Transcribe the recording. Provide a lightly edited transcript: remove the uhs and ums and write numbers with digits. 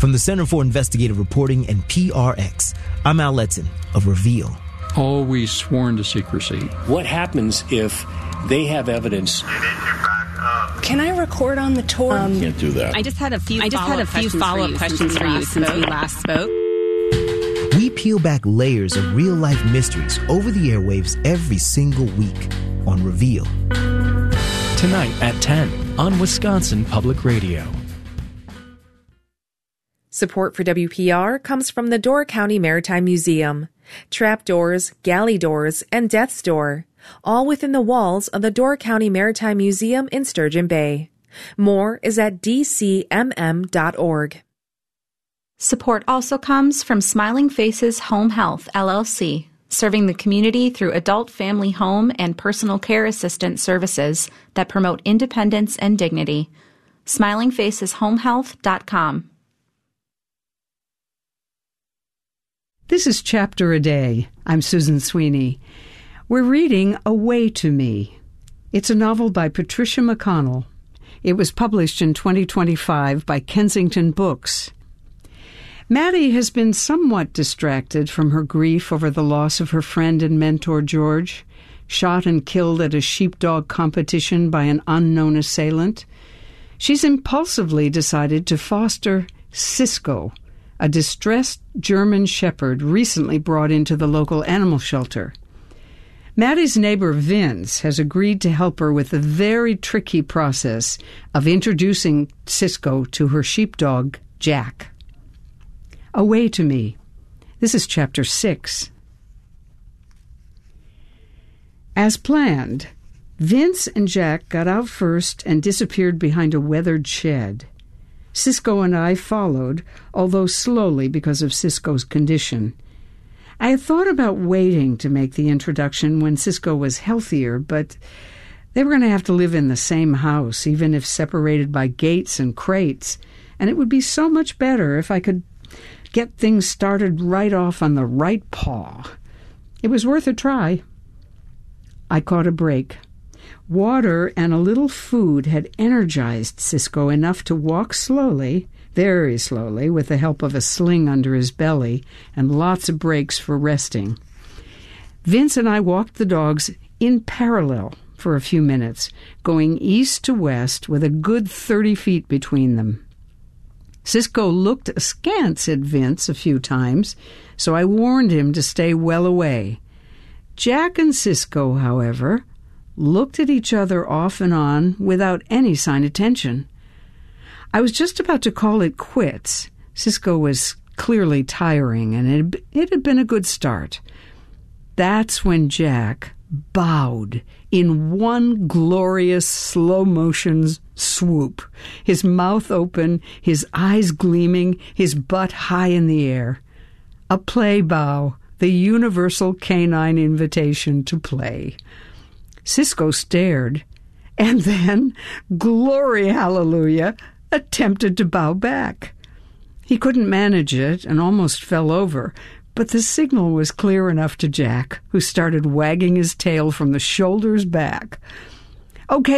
From the Center for Investigative Reporting and PRX, I'm Al Letson of Reveal. Always sworn to secrecy. What happens if they have evidence? Can I record on the tour? Can't do that. I just had a few follow-up questions for you since we last spoke. We peel back layers of real-life mysteries over the airwaves every single week on Reveal. Tonight at 10 on Wisconsin Public Radio. Support for WPR comes from the Door County Maritime Museum. Trapdoors, galley doors, and death's door, all within the walls of the Door County Maritime Museum in Sturgeon Bay. More is at dcmm.org. Support also comes from Smiling Faces Home Health, LLC, serving the community through adult family home and personal care assistant services that promote independence and dignity. SmilingFacesHomeHealth.com. This is Chapter a Day. I'm Susan Sweeney. We're reading A Way to Me. It's a novel by Patricia McConnell. It was published in 2025 by Kensington Books. Maddie has been somewhat distracted from her grief over the loss of her friend and mentor George, shot and killed at a sheepdog competition by an unknown assailant. She's impulsively decided to foster Cisco, a distressed German shepherd recently brought into the local animal shelter. Maddie's neighbor Vince has agreed to help her with the very tricky process of introducing Cisco to her sheepdog, Jack. A Way to Me. This is Chapter 6. As planned, Vince and Jack got out first and disappeared behind a weathered shed. Cisco and I followed, although slowly because of Cisco's condition. I had thought about waiting to make the introduction when Cisco was healthier, but they were going to have to live in the same house, even if separated by gates and crates, and it would be so much better if I could get things started right off on the right paw. It was worth a try. I caught a break. Water and a little food had energized Cisco enough to walk slowly, very slowly, with the help of a sling under his belly and lots of breaks for resting. Vince and I walked the dogs in parallel for a few minutes, going east to west with a good 30 feet between them. Cisco looked askance at Vince a few times, so I warned him to stay well away. Jack and Cisco, however, looked at each other off and on without any sign of tension. I was just about to call it quits. Cisco was clearly tiring, and it had been a good start. That's when Jack bowed in one glorious slow-motion swoop, his mouth open, his eyes gleaming, his butt high in the air. A play bow, the universal canine invitation to play. Cisco stared, and then, glory hallelujah, attempted to bow back. He couldn't manage it and almost fell over, but the signal was clear enough to Jack, who started wagging his tail from the shoulders back. "Okay,